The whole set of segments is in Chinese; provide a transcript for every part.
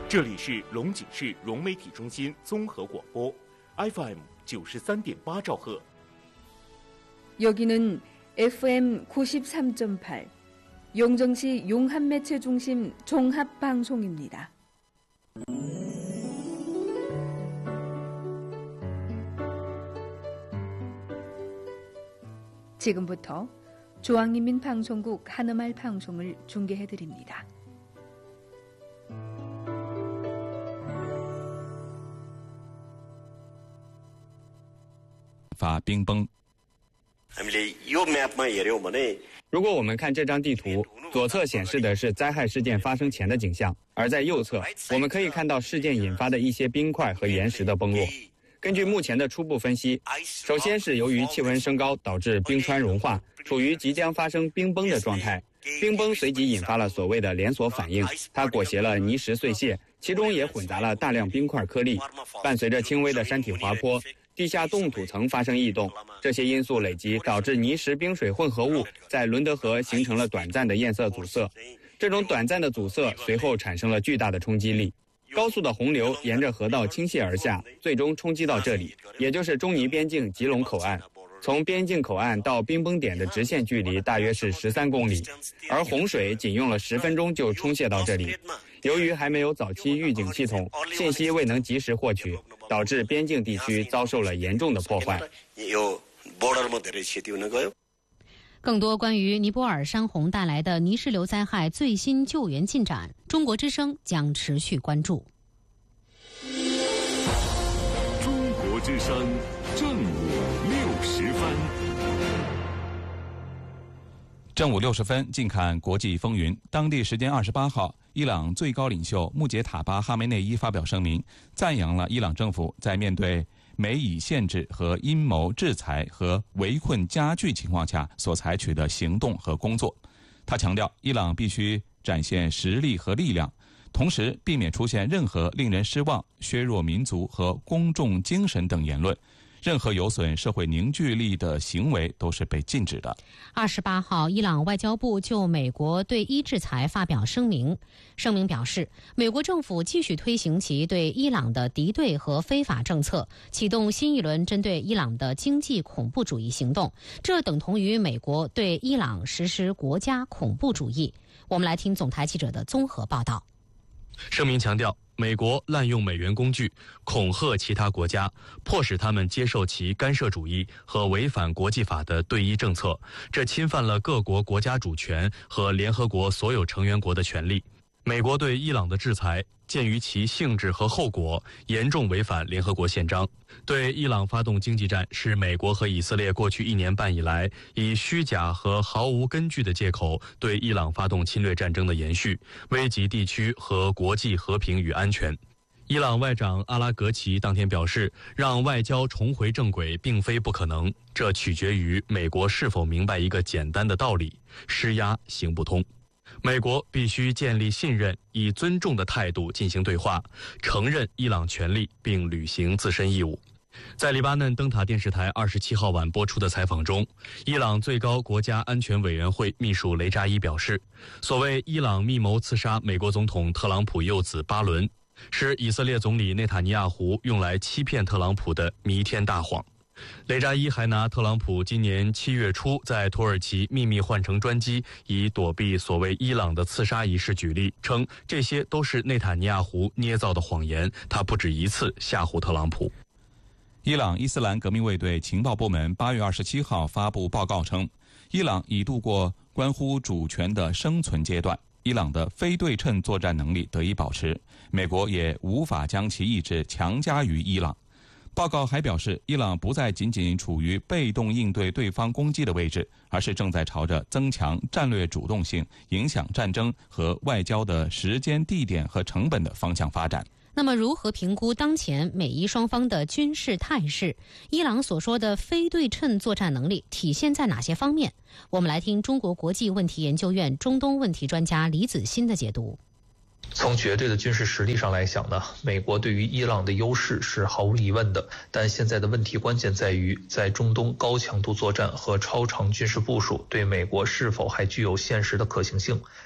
这里是龙井市融媒体中心综合广播 FM 93.8兆赫。 여기는 FM 93.8 용정시 용합매체중심 종합방송입니다. 지금부터 중앙인민방송국 한음말 방송을 중계해드립니다. 发冰崩。 如果我们看这张地图，左侧显示的是灾害事件发生前的景象，而在右侧，我们可以看到事件引发的一些冰块和岩石的崩落。根据目前的初步分析，首先是由于气温升高导致冰川融化，处于即将发生冰崩的状态。冰崩随即引发了所谓的连锁反应，它裹挟了泥石碎屑，其中也混杂了大量冰块颗粒，伴随着轻微的山体滑坡，地下冻土层发生异动，这些因素累积导致泥石冰水混合物在伦德河形成了短暂的堰塞阻塞。这种短暂的阻塞随后产生了巨大的冲击力，高速的洪流沿着河道倾泻而下，最终冲击到这里，也就是中尼边境吉隆口岸。从边境口岸到冰崩点的直线距离大约是13公里，而洪水仅用了10分钟就冲泻到这里。由于还没有早期预警系统，信息未能及时获取，导致边境地区遭受了严重的破坏。 更多关于尼泊尔山洪带来的泥石流灾害最新救援进展，中国之声将持续关注。 中国之声正午60分。 正午60分，近看国际风云。当地时间28号，伊朗最高领袖穆杰塔巴·哈梅内伊发表声明，赞扬了伊朗政府在面对美以限制和阴谋制裁和围困加剧情况下所采取的行动和工作。他强调，伊朗必须展现实力和力量，同时避免出现任何令人失望、削弱民族和公众精神等言论。任何有损社会凝聚力的行为都是被禁止的。 28号，伊朗外交部就美国对伊制裁发表声明。声明表示，美国政府继续推行其对伊朗的敌对和非法政策，启动新一轮针对伊朗的经济恐怖主义行动，这等同于美国对伊朗实施国家恐怖主义。我们来听总台记者的综合报道。 声明强调，美国滥用美元工具，恐吓其他国家，迫使他们接受其干涉主义和违反国际法的对伊政策，这侵犯了各国国家主权和联合国所有成员国的权利。美国对伊朗的制裁，鉴于其性质和后果，严重违反联合国宪章。对伊朗发动经济战，是美国和以色列过去1年半以来以虚假和毫无根据的借口对伊朗发动侵略战争的延续，危及地区和国际和平与安全。伊朗外长阿拉格齐当天表示，让外交重回正轨并非不可能，这取决于美国是否明白一个简单的道理：施压行不通。美国必须建立信任，以尊重的态度进行对话，承认伊朗权利并履行自身义务。在黎巴嫩灯塔电视台27号晚播出的采访中，伊朗最高国家安全委员会秘书雷扎伊表示，所谓伊朗密谋刺杀美国总统特朗普幼子巴伦，是以色列总理内塔尼亚胡用来欺骗特朗普的弥天大谎。雷扎伊还拿特朗普今年7月初在土耳其秘密换乘专机以躲避所谓伊朗的刺杀一事举例，称这些都是内塔尼亚胡捏造的谎言，他不止一次吓唬特朗普。 伊朗伊斯兰革命卫队情报部门8月27号发布报告称，伊朗已度过关乎主权的生存阶段，伊朗的非对称作战能力得以保持，美国也无法将其意志强加于伊朗。报告还表示，伊朗不再仅仅处于被动应对对方攻击的位置，而是正在朝着增强战略主动性、影响战争和外交的时间、地点和成本的方向发展。 那么如何评估当前美伊双方的军事态势？伊朗所说的非对称作战能力体现在哪些方面？我们来听中国国际问题研究院中东问题专家李子欣的解读。 从绝对的军事实力上来讲呢，美国对于伊朗的优势是毫无疑问的，但现在的问题关键在于，在中东高强度作战和超长军事部署对美国是否还具有现实的可行性。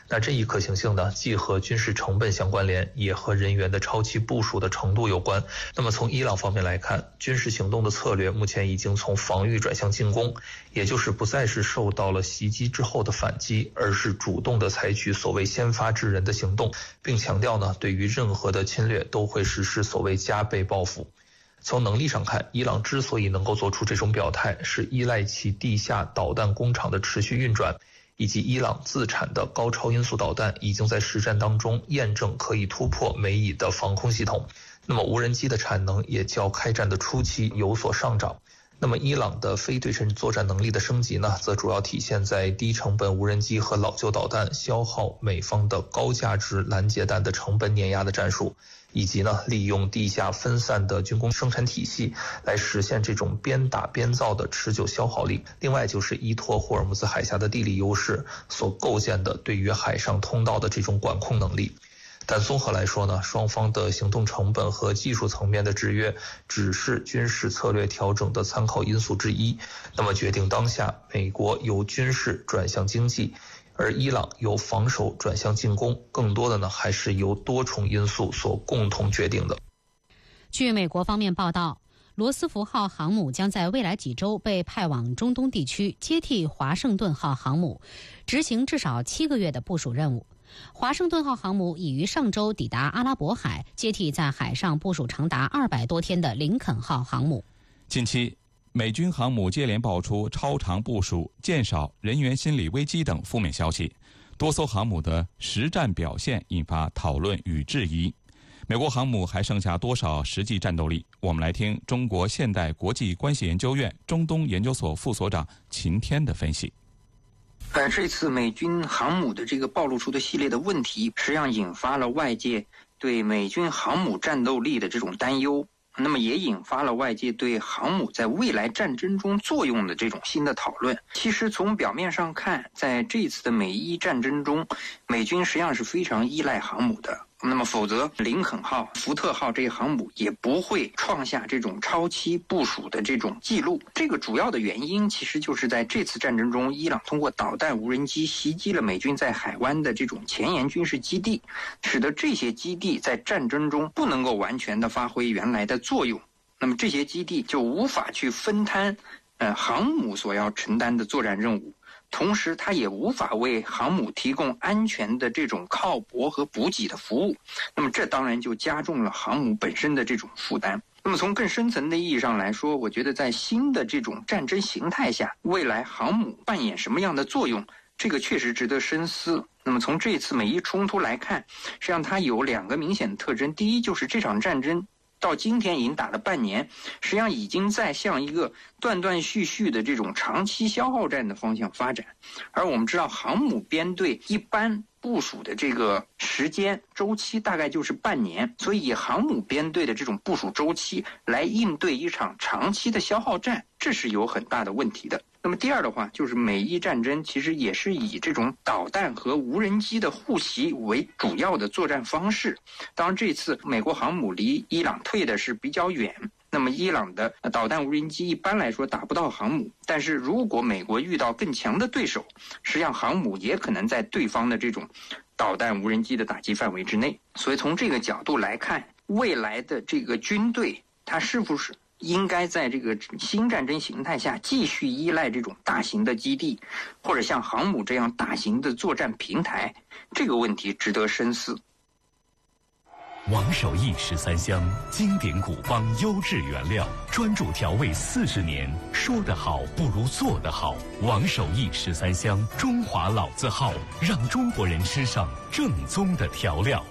那这一可行性呢，既和军事成本相关联，也和人员的超期部署的程度有关。那么从伊朗方面来看，军事行动的策略目前已经从防御转向进攻，也就是不再是受到了袭击之后的反击，而是主动的采取所谓先发制人的行动，并强调呢，对于任何的侵略都会实施所谓加倍报复。从能力上看，伊朗之所以能够做出这种表态，是依赖其地下导弹工厂的持续运转，以及伊朗自产的高超音速导弹已经在实战当中验证可以突破美以的防空系统。那么无人机的产能也较开战的初期有所上涨。那么伊朗的非对称作战能力的升级呢，则主要体现在低成本无人机和老旧导弹消耗美方的高价值拦截弹的成本碾压的战术，以及呢利用地下分散的军工生产体系来实现这种边打边造的持久消耗力。另外就是依托霍尔木兹海峡的地理优势所构建的对于海上通道的这种管控能力。但综合来说呢，双方的行动成本和技术层面的制约只是军事策略调整的参考因素之一。那么决定当下美国由军事转向经济，而伊朗由防守转向进攻，更多的呢还是由多重因素所共同决定的。 据美国方面报道，罗斯福号航母将在未来几周被派往中东地区，接替华盛顿号航母，执行至少7个月的部署任务。华盛顿号航母已于上周抵达阿拉伯海，接替在海上部署长达200多天的林肯号航母。 近期，美军航母接连爆出超长部署、舰少、人员心理危机等负面消息，多艘航母的实战表现引发讨论与质疑。美国航母还剩下多少实际战斗力？我们来听中国现代国际关系研究院中东研究所副所长秦天的分析。 这次美军航母的这个暴露出的系列的问题，实际上引发了外界对美军航母战斗力的这种担忧，那么也引发了外界对航母在未来战争中作用的这种新的讨论。其实从表面上看，在这次的美伊战争中，美军实际上是非常依赖航母的。那么否则林肯号、福特号这些航母也不会创下这种超期部署的这种记录。这个主要的原因其实就是在这次战争中，伊朗通过导弹无人机袭击了美军在海湾的这种前沿军事基地，使得这些基地在战争中不能够完全的发挥原来的作用。那么这些基地就无法去分摊航母所要承担的作战任务，同时它也无法为航母提供安全的这种靠泊和补给的服务，那么这当然就加重了航母本身的这种负担。那么从更深层的意义上来说，我觉得在新的这种战争形态下，未来航母扮演什么样的作用，这个确实值得深思。那么从这次美伊冲突来看，实际上它有2个明显的特征。第一，就是这场战争到今天已经打了半年，实际上已经在向一个断断续续的这种长期消耗战的方向发展。而我们知道航母编队一般部署的这个时间周期大概就是半年，所以以航母编队的这种部署周期来应对一场长期的消耗战，这是有很大的问题的。那么第二的话，就是美伊战争其实也是以这种导弹和无人机的互袭为主要的作战方式。当然这次美国航母离伊朗退的是比较远，那么伊朗的导弹无人机一般来说打不到航母，但是如果美国遇到更强的对手，实际上航母也可能在对方的这种导弹无人机的打击范围之内。所以从这个角度来看，未来的这个军队它是不是应该在这个新战争形态下继续依赖这种大型的基地，或者像航母这样大型的作战平台，这个问题值得深思。 王守义13香，经典古方优质原料，专注调味40年，说得好不如做得好。王守义13香，中华老字号，让中国人吃上正宗的调料。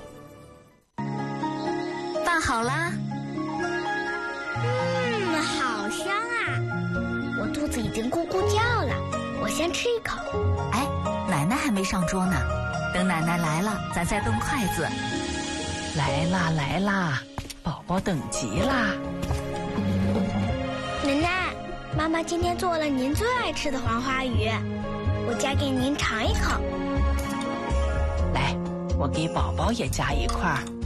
饭好啦。好香啊！我肚子已经咕咕叫了，我先吃一口。 哎，奶奶还没上桌呢，等奶奶来了，咱再动筷子。 来啦来啦，宝宝等急啦！ 奶奶，妈妈今天做了您最爱吃的黄花鱼，我夹给您尝一口。 来，我给宝宝也夹一块。